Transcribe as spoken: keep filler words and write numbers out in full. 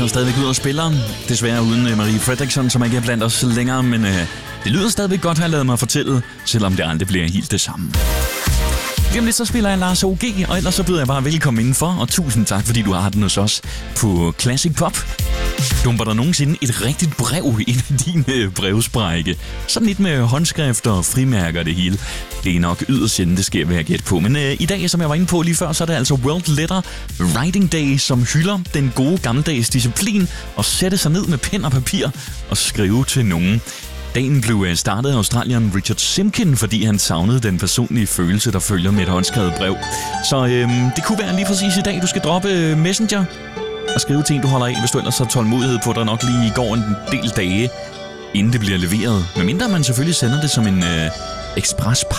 så stadigvæk ud og spiller. Desværre uden Marie Fredriksson, som ikke er blandt os længere, men øh, det lyder stadigvæk godt, har jeg lavet mig fortælle, selvom det aldrig bliver helt det samme. Gennem lidt så spiller jeg Lars O G, og ellers så byder jeg bare velkommen indenfor, og tusind tak, fordi du har den hos os på Classic Pop. Dumper der nogensinde et rigtigt brev ind i din brevsprække? Sådan lidt med håndskrifter og frimærker og det hele. Det er nok yderst sjældent, det sker, vil jeg gætte på. Men øh, i dag, som jeg var inde på lige før, så er det altså World Letter Writing Day, som hylder den gode gammeldags disciplin og sætte sig ned med pen og papir og skrive til nogen. Dagen blev startet af australieren Richard Simkin, fordi han savnede den personlige følelse, der følger med et håndskrevet brev. Så øhm, det kunne være lige præcis i dag, du skal droppe Messenger og skrive ting, du holder af, hvis du ellers har tålmodighed på, der nok lige går en del dage, inden det bliver leveret. Medmindre man selvfølgelig sender det som en øh, ekspres